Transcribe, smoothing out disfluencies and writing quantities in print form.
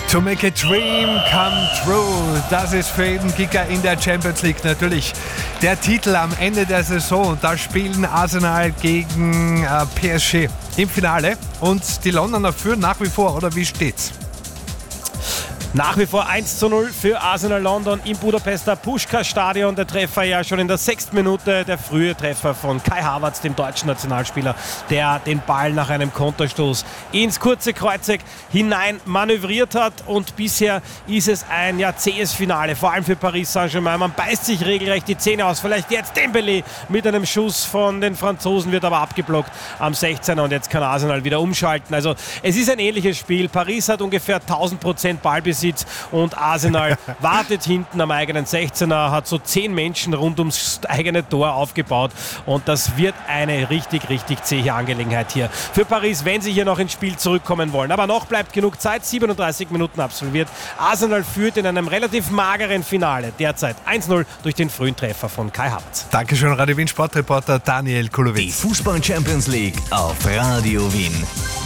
To make a dream come true, das ist für jeden Kicker in der Champions League natürlich der Titel am Ende der Saison. Da spielen Arsenal gegen PSG im Finale und die Londoner führen nach wie vor, oder wie steht's? Nach wie vor 1:0 für Arsenal London im Budapester Puskás-Stadion. Der Treffer ja schon in der 6. Minute, der frühe Treffer von Kai Havertz, dem deutschen Nationalspieler, der den Ball nach einem Konterstoß ins kurze Kreuzeck hinein manövriert hat. Und bisher ist es ein zähes Finale, vor allem für Paris Saint-Germain. Man beißt sich regelrecht die Zähne aus. Vielleicht jetzt Dembélé mit einem Schuss von den Franzosen, wird aber abgeblockt am 16er und jetzt kann Arsenal wieder umschalten. Also es ist ein ähnliches Spiel. Paris hat ungefähr 1000% Ballbesitz und Arsenal wartet hinten am eigenen 16er, hat so 10 Menschen rund ums eigene Tor aufgebaut und das wird eine richtig, richtig zähe Angelegenheit hier für Paris, wenn sie hier noch ins Spiel zurückkommen wollen. Aber noch bleibt genug Zeit, 37 Minuten absolviert. Arsenal führt in einem relativ mageren Finale derzeit 1:0 durch den frühen Treffer von Kai Havertz. Dankeschön, Radio Wien Sportreporter Daniel Kulowitz. Die Fußball Champions League auf Radio Wien.